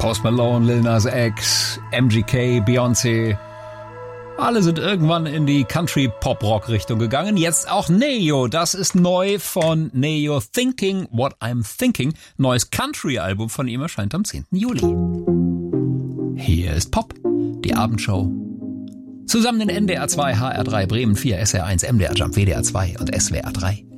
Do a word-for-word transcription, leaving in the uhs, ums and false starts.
Post Malone, Lil Nas X, M G K, Beyoncé. Alle sind irgendwann in die Country-Pop-Rock-Richtung gegangen. Jetzt auch Neo. Das ist neu von Neo. Thinking What I'm Thinking. Neues Country-Album von ihm erscheint am zehnten Juli. Hier ist Pop, die Abendshow. Zusammen in N D R zwei, H R drei, Bremen vier, S R eins, M D R Jump, W D R zwei und S W R drei.